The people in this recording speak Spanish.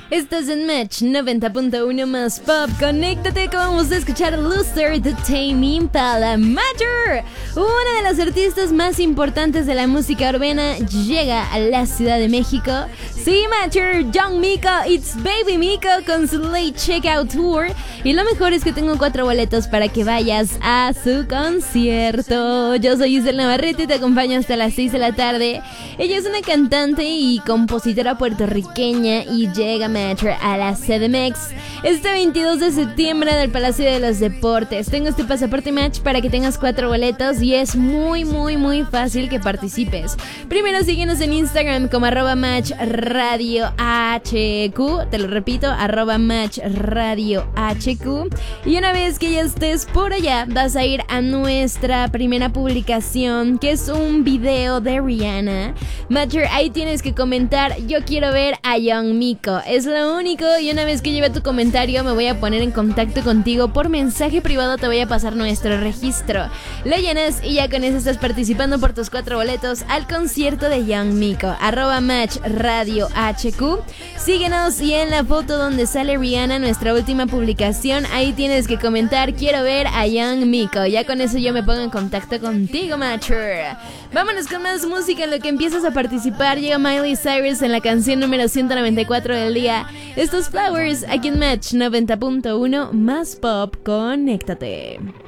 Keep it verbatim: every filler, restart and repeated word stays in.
Estás en Match noventa punto uno más Pop. Conéctate que vamos a escuchar Loser de Tame Impala. Major, una de las artistas más importantes de la música urbana, llega a la Ciudad de México. Sí, Major, Young Miko, It's Baby Miko con su Late Checkout Tour. Y lo mejor es que tengo cuatro boletos para que vayas a su concierto. Yo soy Isel Navarrete y te acompaño hasta las seis de la tarde. Ella es una cantante y compositora puertorriqueña y llega Major a la C D M X este veintidós de septiembre del Palacio de los Deportes. Tengo este pasaporte Match para que tengas cuatro boletos y es muy muy muy fácil que participes. Primero síguenos en Instagram como arroba Match Radio H Q, te lo repito, arroba Match Radio H Q, y una vez que ya estés por allá vas a ir a nuestra primera publicación, que es un video de Rihanna. Major, ahí tienes que comentar: yo quiero ver a Young Miko. Es lo único, y una vez que lleve tu comentario me voy a poner en contacto contigo por mensaje privado, te voy a pasar nuestro registro, lo llenas y ya con eso estás participando por tus cuatro boletos al concierto de Young Miko. Arroba Match Radio H Q, síguenos, y en la foto donde sale Rihanna, nuestra última publicación, ahí tienes que comentar: quiero ver a Young Miko. Ya con eso yo me pongo en contacto contigo, Matcher. Vámonos con más música en lo que empiezas a participar. Llega Miley Cyrus en la canción número ciento noventa y cuatro del día. Estos Flowers aquí en Match noventa punto uno más Pop. Conéctate.